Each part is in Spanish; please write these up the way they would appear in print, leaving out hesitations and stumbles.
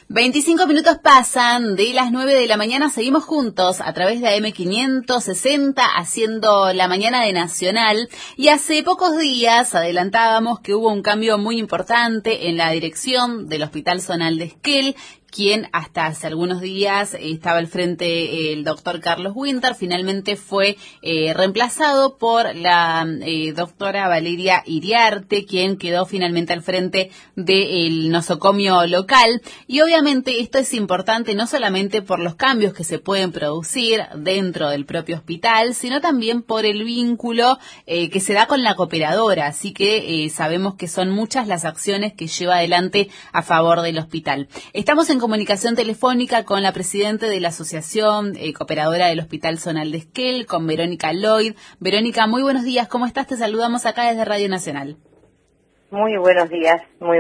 25 minutos pasan de las 9 de la mañana, seguimos juntos a través de AM560 haciendo la mañana de Nacional y hace pocos días adelantábamos que hubo un cambio muy importante en la dirección del Hospital Zonal de Esquel, quien hasta hace algunos días estaba al frente el doctor Carlos Winter, finalmente fue reemplazado por la doctora Valeria Iriarte, quien quedó finalmente al frente del nosocomio local. Y obviamente esto es importante no solamente por los cambios que se pueden producir dentro del propio hospital, sino también por el vínculo que se da con la cooperadora. Así que sabemos que son muchas las acciones que lleva adelante a favor del hospital. Estamos en comunicación telefónica con la presidenta de la Asociación Cooperadora del Hospital Zonal de Esquel, con Verónica Lloyd. Verónica, muy buenos días, ¿cómo estás? Te saludamos acá desde Radio Nacional. Muy buenos días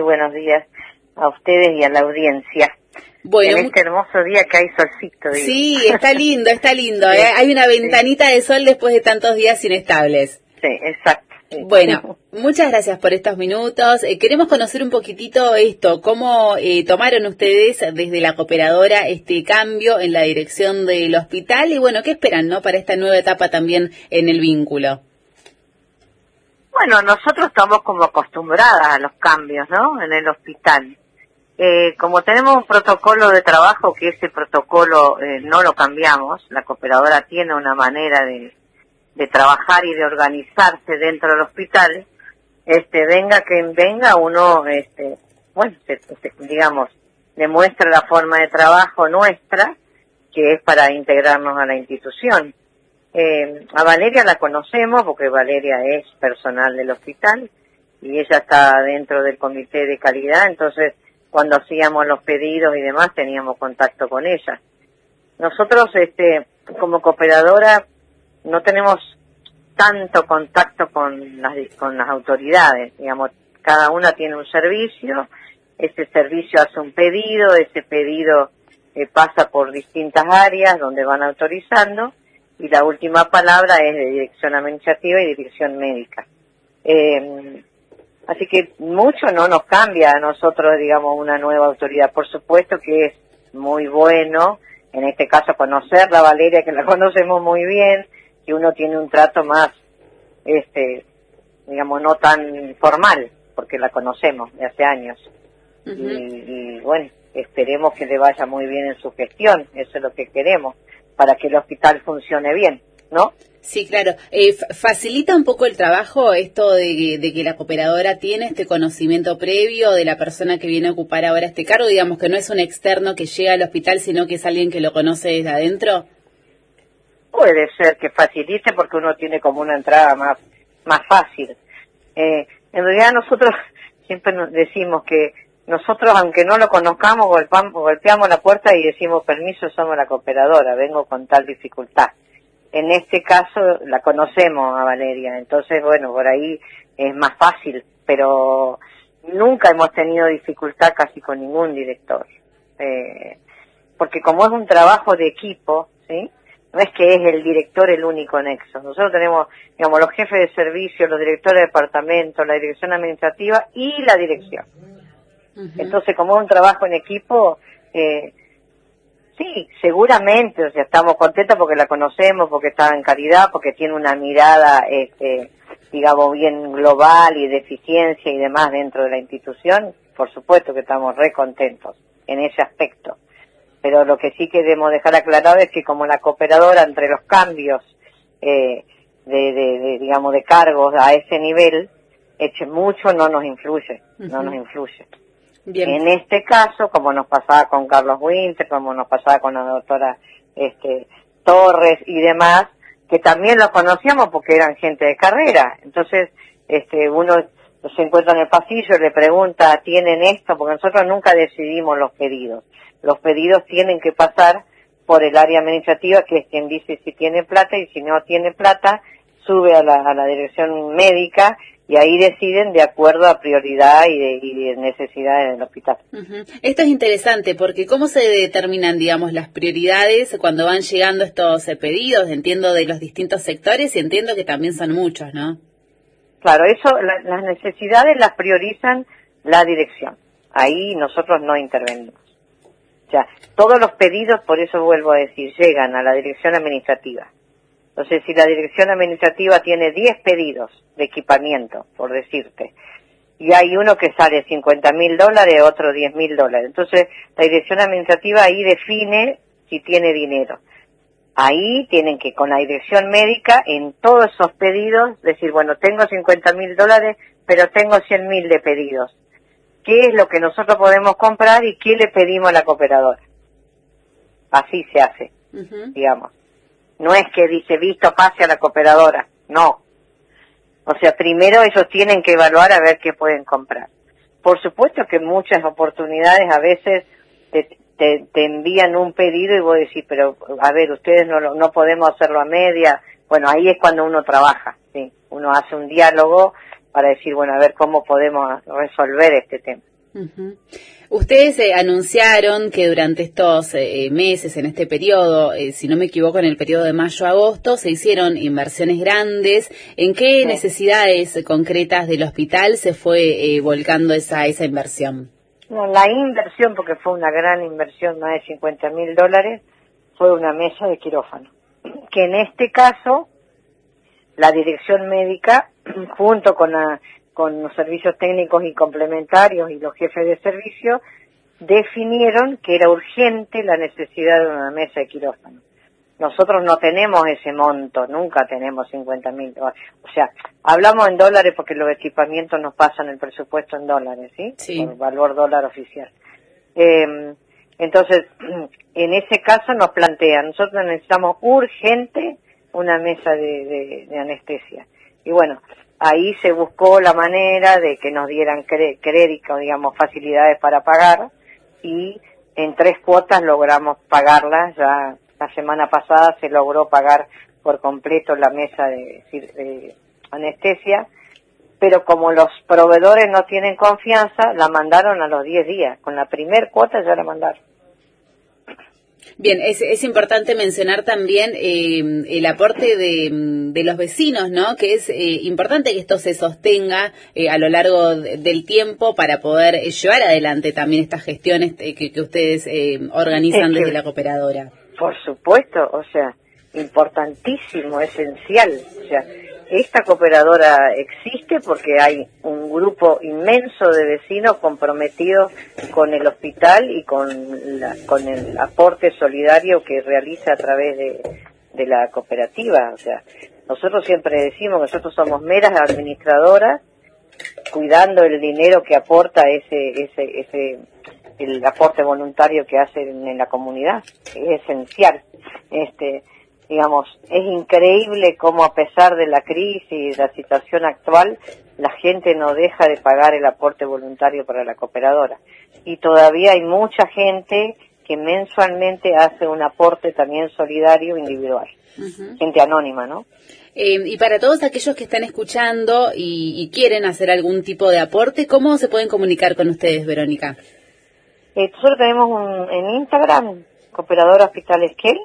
a ustedes y a la audiencia. Bueno, en este hermoso día que hay solcito. Digo. Sí, está lindo. Sí, hay una ventanita de sol después de tantos días inestables. Sí, exacto. Sí. Bueno, muchas gracias por estos minutos. Queremos conocer un poquitito esto, cómo tomaron ustedes desde la cooperadora este cambio en la dirección del hospital y bueno, ¿qué esperan, no, para esta nueva etapa también en el vínculo? Bueno, nosotros estamos como acostumbradas a los cambios, ¿no? En el hospital. Como tenemos un protocolo de trabajo, que ese protocolo no lo cambiamos, la cooperadora tiene una manera de trabajar y de organizarse dentro del hospital, venga quien venga, uno, digamos, demuestra la forma de trabajo nuestra, que es para integrarnos a la institución. A Valeria la conocemos porque Valeria es personal del hospital y ella está dentro del comité de calidad, entonces cuando hacíamos los pedidos y demás teníamos contacto con ella. Nosotros, como cooperadora, no tenemos tanto contacto con las autoridades, digamos, cada una tiene un servicio, ese servicio hace un pedido, ese pedido pasa por distintas áreas donde van autorizando y la última palabra es de dirección administrativa y dirección médica. Así que mucho no nos cambia a nosotros, digamos, una nueva autoridad. Por supuesto que es muy bueno, en este caso conocerla, Valeria, que la conocemos muy bien, que uno tiene un trato más, digamos, no tan formal, porque la conocemos de hace años. Uh-huh. Y bueno, esperemos que le vaya muy bien en su gestión, eso es lo que queremos, para que el hospital funcione bien, ¿no? Sí, claro. ¿Facilita un poco el trabajo esto de que la cooperadora tiene este conocimiento previo de la persona que viene a ocupar ahora este cargo? Digamos que no es un externo que llega al hospital, sino que es alguien que lo conoce desde adentro. Puede ser que facilite porque uno tiene como una entrada más fácil. En realidad nosotros siempre nos decimos que nosotros, aunque no lo conozcamos, golpeamos la puerta y decimos, permiso, somos la cooperadora, vengo con tal dificultad. En este caso la conocemos a Valeria, entonces bueno, por ahí es más fácil, pero nunca hemos tenido dificultad casi con ningún director. Porque como es un trabajo de equipo, ¿sí? No es que es el director el único nexo. Nosotros tenemos, digamos, los jefes de servicio, los directores de departamento, la dirección administrativa y la dirección. Uh-huh. Entonces, como es un trabajo en equipo, sí, seguramente, o sea, estamos contentos porque la conocemos, porque está en calidad, porque tiene una mirada, digamos, bien global y de eficiencia y demás dentro de la institución. Por supuesto que estamos re contentos en ese aspecto. Pero lo que sí queremos dejar aclarado es que como la cooperadora, entre los cambios digamos, de cargos a ese nivel, mucho no nos influye, uh-huh. No nos influye. Bien. En este caso, como nos pasaba con Carlos Winter, como nos pasaba con la doctora Torres y demás, que también los conocíamos porque eran gente de carrera. Entonces, uno se encuentra en el pasillo y le pregunta, ¿tienen esto? Porque nosotros nunca decidimos los pedidos. Los pedidos tienen que pasar por el área administrativa, que es quien dice si tiene plata, y si no tiene plata, sube a la dirección médica, y ahí deciden de acuerdo a prioridad y de necesidades del hospital. Uh-huh. Esto es interesante porque ¿cómo se determinan, digamos, las prioridades cuando van llegando estos pedidos? Entiendo de los distintos sectores y entiendo que también son muchos, ¿no? Claro, las necesidades las priorizan la dirección. Ahí nosotros no intervenimos. sea, todos los pedidos, por eso vuelvo a decir, llegan a la dirección administrativa. Entonces, si la dirección administrativa tiene 10 pedidos de equipamiento, por decirte, y hay uno que sale $50.000, otro $10.000. Entonces, la dirección administrativa ahí define si tiene dinero. Ahí tienen que, con la dirección médica, en todos esos pedidos, decir, bueno, tengo $50.000, pero tengo 100.000 de pedidos. ¿Qué es lo que nosotros podemos comprar y qué le pedimos a la cooperadora? Así se hace, digamos. No es que dice, visto, pase a la cooperadora. No. O sea, primero ellos tienen que evaluar a ver qué pueden comprar. Por supuesto que muchas oportunidades a veces te envían un pedido y vos decís, pero a ver, ustedes no podemos hacerlo a media. Bueno, ahí es cuando uno trabaja, ¿sí? Uno hace un diálogo para decir, bueno, a ver cómo podemos resolver este tema. Ustedes anunciaron que durante estos meses, en este periodo, si no me equivoco, en el periodo de mayo-agosto, se hicieron inversiones grandes. ¿En qué necesidades concretas del hospital se fue volcando esa inversión? No, la inversión, porque fue una gran inversión, más de $50.000, fue una mesa de quirófano. Que en este caso, la dirección médica, junto con los servicios técnicos y complementarios y los jefes de servicio, definieron que era urgente la necesidad de una mesa de quirófano. Nosotros no tenemos ese monto, nunca tenemos $50.000. O sea, hablamos en dólares porque los equipamientos nos pasan el presupuesto en dólares, ¿sí? Sí. Por valor dólar oficial. Entonces, en ese caso nos plantean, nosotros necesitamos urgente una mesa de anestesia. Y bueno, ahí se buscó la manera de que nos dieran crédito, digamos, facilidades para pagar, y en 3 cuotas logramos pagarlas. Ya la semana pasada se logró pagar por completo la mesa de anestesia, pero como los proveedores no tienen confianza, la mandaron a los 10 días. Con la primer cuota ya la mandaron. Bien, es importante mencionar también el aporte de los vecinos, ¿no? Que es importante que esto se sostenga a lo largo del tiempo para poder llevar adelante también estas gestiones que ustedes organizan desde la cooperadora. Por supuesto, o sea, importantísimo, esencial. O sea, esta cooperadora existe porque hay un grupo inmenso de vecinos comprometidos con el hospital y con el aporte solidario que realiza a través de la cooperativa. O sea, nosotros siempre decimos que nosotros somos meras administradoras cuidando el dinero que aporta el aporte voluntario que hacen en la comunidad. Es esencial. Digamos, es increíble cómo a pesar de la crisis y de la situación actual, la gente no deja de pagar el aporte voluntario para la cooperadora. Y todavía hay mucha gente que mensualmente hace un aporte también solidario individual. Gente anónima, ¿no? Y para todos aquellos que están escuchando y quieren hacer algún tipo de aporte, ¿cómo se pueden comunicar con ustedes, Verónica? Nosotros tenemos en Instagram, Cooperadora Hospital Esquel.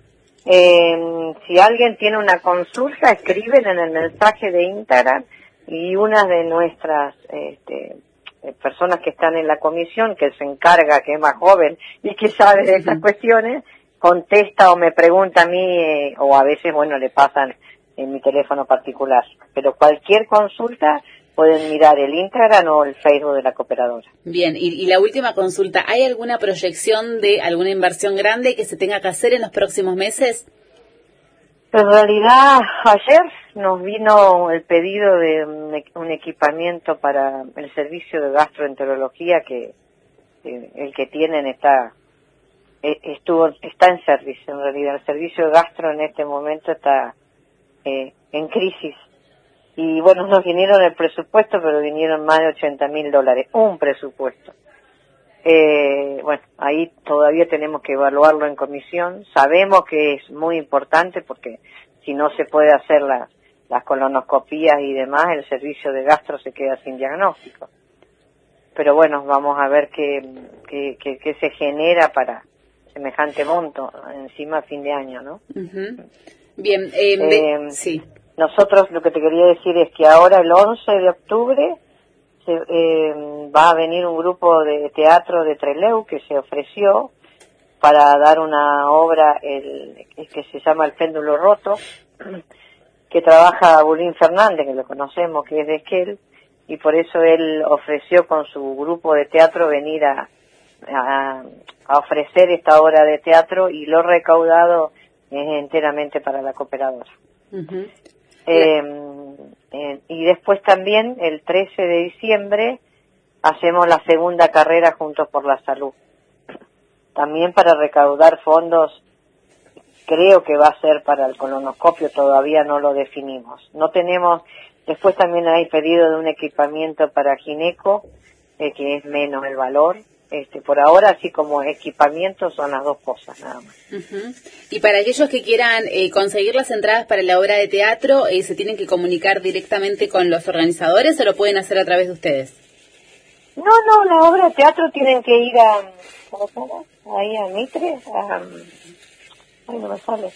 Si alguien tiene una consulta, escriben en el mensaje de Instagram y una de nuestras personas que están en la comisión, que se encarga, que es más joven y que sabe de estas cuestiones, contesta o me pregunta a mí, o a veces, bueno, le pasan en mi teléfono particular. Pero cualquier consulta pueden mirar el Instagram o el Facebook de la cooperadora. Bien, y la última consulta, ¿hay alguna proyección de alguna inversión grande que se tenga que hacer en los próximos meses? En realidad, ayer nos vino el pedido de un equipamiento para el servicio de gastroenterología que el que tienen está en servicio. En realidad, el servicio de gastro en este momento está en crisis. Y bueno, nos vinieron el presupuesto, pero vinieron más de $80.000, un presupuesto. Bueno, ahí todavía tenemos que evaluarlo en comisión. Sabemos que es muy importante porque si no se puede hacer las colonoscopías y demás, el servicio de gastro se queda sin diagnóstico. Pero bueno, vamos a ver qué se genera para semejante monto, encima a fin de año, ¿no? Bien, sí. Nosotros lo que te quería decir es que ahora el 11 de octubre va a venir un grupo de teatro de Trelew que se ofreció para dar una obra que se llama El péndulo roto, que trabaja Bulín Fernández, que lo conocemos, que es de Esquel, y por eso él ofreció con su grupo de teatro venir a ofrecer esta obra de teatro, y lo recaudado es enteramente para la cooperadora. Uh-huh. Y después también, el 13 de diciembre, hacemos la segunda carrera Juntos por la Salud. También para recaudar fondos, creo que va a ser para el colonoscopio, todavía no lo definimos. No tenemos, después también hay pedido de un equipamiento para gineco, que es menos el valor. Por ahora, así como equipamiento, son las dos cosas nada más. Uh-huh. Y para aquellos que quieran conseguir las entradas para la obra de teatro, ¿se tienen que comunicar directamente con los organizadores o lo pueden hacer a través de ustedes? No, la obra de teatro tienen que ir ahí a Mitre, no me sale,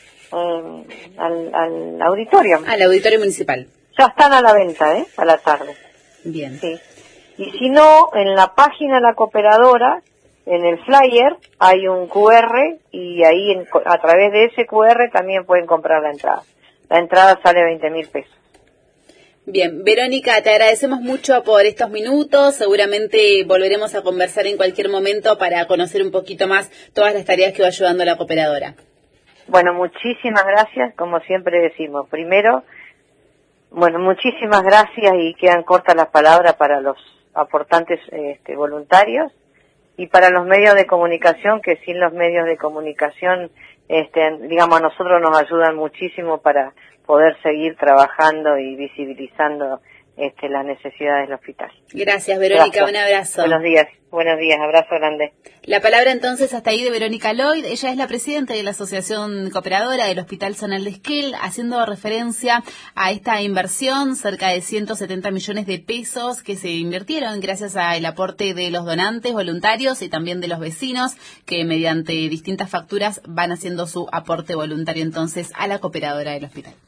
al auditorio. Al auditorio municipal. Ya están a la venta, a la tarde. Bien. Sí. Y si no, en la página de la cooperadora, en el flyer, hay un QR, y ahí a través de ese QR también pueden comprar la entrada. La entrada sale 20.000 pesos. Bien, Verónica, te agradecemos mucho por estos minutos. Seguramente volveremos a conversar en cualquier momento para conocer un poquito más todas las tareas que va llevando la cooperadora. Bueno, muchísimas gracias, como siempre decimos. Primero, muchísimas gracias, y quedan cortas las palabras para los aportantes voluntarios y para los medios de comunicación, que sin los medios de comunicación, digamos, a nosotros nos ayudan muchísimo para poder seguir trabajando y visibilizando las necesidades del hospital. Gracias, Verónica, Gracias. Un abrazo. Buenos días, abrazo grande. La palabra entonces hasta ahí de Verónica Lloyd. Ella es la presidenta de la Asociación Cooperadora del Hospital Zonal de Esquel, haciendo referencia a esta inversión, cerca de 170 millones de pesos que se invirtieron gracias al aporte de los donantes voluntarios y también de los vecinos, que mediante distintas facturas van haciendo su aporte voluntario entonces a la Cooperadora del hospital.